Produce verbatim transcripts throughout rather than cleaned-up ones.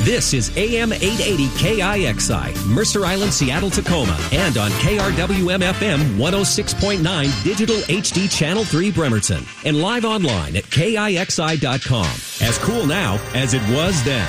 This is A M eight eighty K I X I, Mercer Island, Seattle, Tacoma, and on K R W M F M one oh six point nine Digital H D Channel three Bremerton, and live online at K I X I dot com. As cool now as it was then.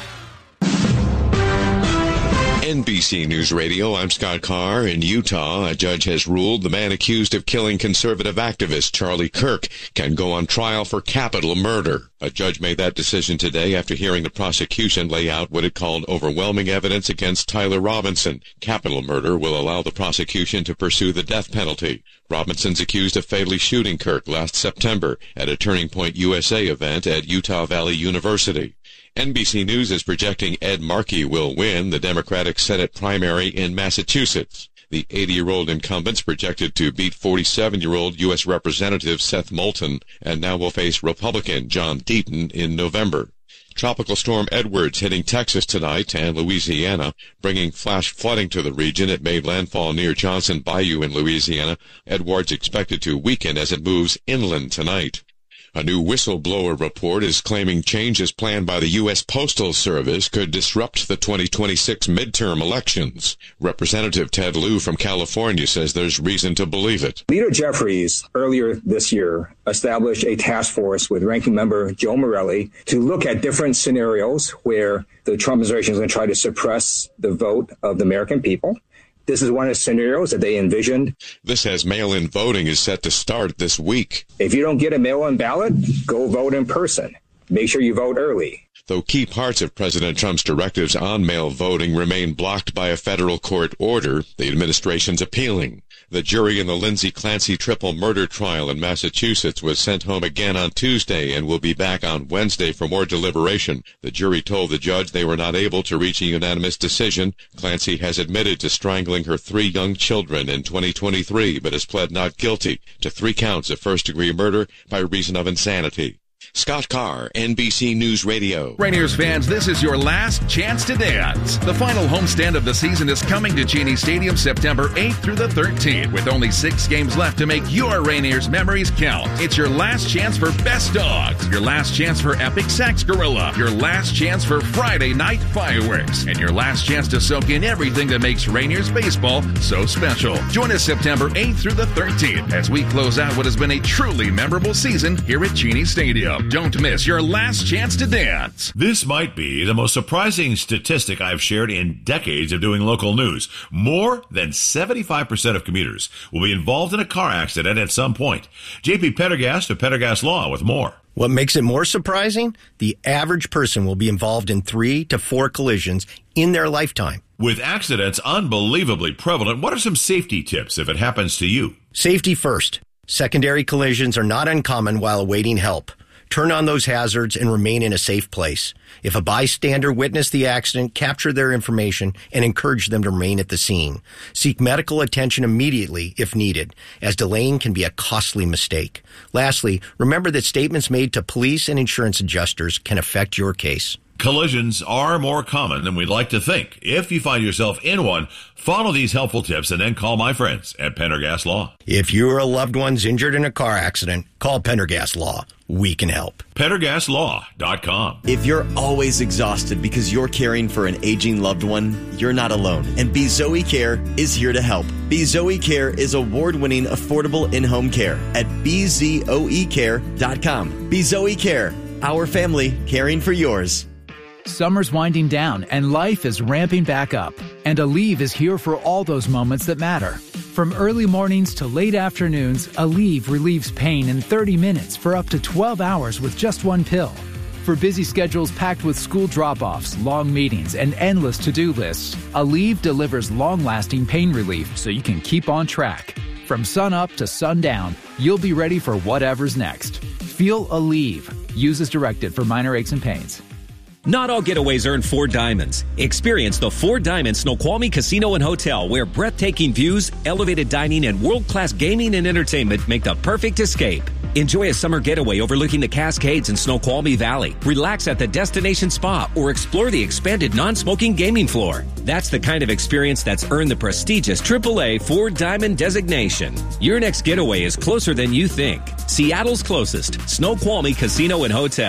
N B C News Radio, I'm Scott Carr. In Utah, a judge has ruled the man accused of killing conservative activist Charlie Kirk can go on trial for capital murder. A judge made that decision today after hearing the prosecution lay out what it called overwhelming evidence against Tyler Robinson. Capital murder will allow the prosecution to pursue the death penalty. Robinson's accused of fatally shooting Kirk last September at a Turning Point U S A event at Utah Valley University. N B C News is projecting Ed Markey will win the Democratic Senate primary in Massachusetts. The eighty-year-old incumbent's projected to beat forty-seven-year-old U S Representative Seth Moulton and now will face Republican John Deaton in November. Tropical storm Edwards hitting Texas tonight and Louisiana, bringing flash flooding to the region. It made landfall near Johnson Bayou in Louisiana. Edwards expected to weaken as it moves inland tonight. A new whistleblower report is claiming changes planned by the U S Postal Service could disrupt the twenty twenty-six midterm elections. Representative Ted Lieu from California says there's reason to believe it. Leader Jeffries earlier this year established a task force with ranking member Joe Morelli to look at different scenarios where the Trump administration is going to try to suppress the vote of the American people. This is one of the scenarios that they envisioned. This as mail-in voting is set to start this week. If you don't get a mail-in ballot, go vote in person. Make sure you vote early. Though key parts of President Trump's directives on mail voting remain blocked by a federal court order, the administration's appealing. The jury in the Lindsay Clancy triple murder trial in Massachusetts was sent home again on Tuesday and will be back on Wednesday for more deliberation. The jury told the judge they were not able to reach a unanimous decision. Clancy has admitted to strangling her three young children in twenty twenty-three, but has pled not guilty to three counts of first-degree murder by reason of insanity. Scott Carr, N B C News Radio. Rainiers fans, this is your last chance to dance. The final homestand of the season is coming to Cheney Stadium September eighth through the thirteenth. With only six games left to make your Rainiers memories count. It's your last chance for Best Dogs, your last chance for Epic Sax Gorilla, your last chance for Friday Night Fireworks, and your last chance to soak in everything that makes Rainiers baseball so special. Join us September eighth through the thirteenth as we close out what has been a truly memorable season here at Cheney Stadium. Don't miss your last chance to dance. This might be the most surprising statistic I've shared in decades of doing local news. More than seventy-five percent of commuters will be involved in a car accident at some point. J P Pendergast of Pendergast Law with more. What makes it more surprising? The average person will be involved in three to four collisions in their lifetime. With accidents unbelievably prevalent, what are some safety tips if it happens to you? Safety first. Secondary collisions are not uncommon while awaiting help. Turn on those hazards and remain in a safe place. If a bystander witnessed the accident, capture their information and encourage them to remain at the scene. Seek medical attention immediately if needed, as delaying can be a costly mistake. Lastly, remember that statements made to police and insurance adjusters can affect your case. Collisions are more common than we'd like to think. If you find yourself in one, follow these helpful tips and then call my friends at Pendergast Law. If you or a loved one's injured in a car accident, call Pendergast Law. We can help. Pendergast Law dot com. If you're always exhausted because you're caring for an aging loved one, you're not alone. And Be Zoe Care is here to help. Be Zoe Care is award-winning affordable in-home care at B Z O E care dot com. Be Zoe Care, our family caring for yours. Summer's winding down and life is ramping back up. And Aleve is here for all those moments that matter. From early mornings to late afternoons, Aleve relieves pain in thirty minutes for up to twelve hours with just one pill. For busy schedules packed with school drop-offs, long meetings, and endless to-do lists, Aleve delivers long-lasting pain relief so you can keep on track. From sun up to sundown, you'll be ready for whatever's next. Feel Aleve. Use as directed for minor aches and pains. Not all getaways earn four diamonds. Experience the Four Diamonds Snoqualmie Casino and Hotel, where breathtaking views, elevated dining, and world-class gaming and entertainment make the perfect escape. Enjoy a summer getaway overlooking the Cascades and Snoqualmie Valley. Relax at the destination spa or explore the expanded non-smoking gaming floor. That's the kind of experience that's earned the prestigious triple A Four Diamond designation. Your next getaway is closer than you think. Seattle's closest, Snoqualmie Casino and Hotel.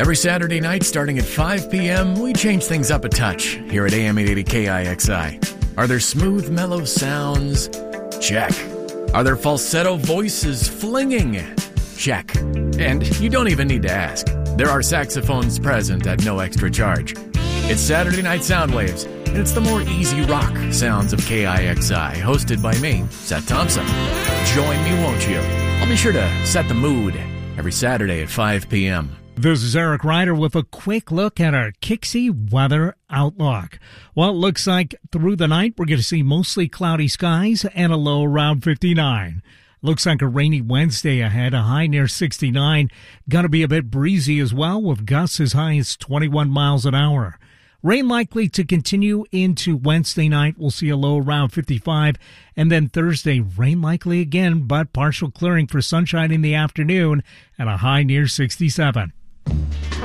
Every Saturday night starting at five p.m., we change things up a touch here at A M eight eighty K I X I. Are there smooth, mellow sounds? Check. Are there falsetto voices flinging? Check. And you don't even need to ask. There are saxophones present at no extra charge. It's Saturday Night Soundwaves, and it's the more easy rock sounds of K I X I, hosted by me, Seth Thompson. Join me, won't you? I'll be sure to set the mood every Saturday at five p.m. This is Eric Ryder with a quick look at our Kixie weather outlook. Well, it looks like through the night we're going to see mostly cloudy skies and a low around fifty-nine. Looks like a rainy Wednesday ahead, a high near sixty-nine. Going to be a bit breezy as well, with gusts as high as twenty-one miles an hour. Rain likely to continue into Wednesday night. We'll see a low around fifty-five. And then Thursday, rain likely again, but partial clearing for sunshine in the afternoon and a high near sixty-seven.